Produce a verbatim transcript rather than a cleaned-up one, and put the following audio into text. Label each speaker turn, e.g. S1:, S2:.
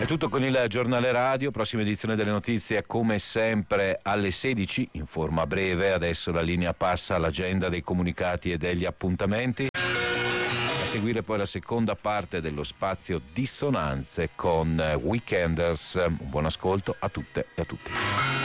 S1: È tutto con il giornale radio, prossima edizione delle notizie come sempre alle sedici, in forma breve. Adesso la linea passa all'agenda dei comunicati e degli appuntamenti. A seguire poi la seconda parte dello spazio Dissonanze con Weekenders. Un buon ascolto a tutte e a tutti.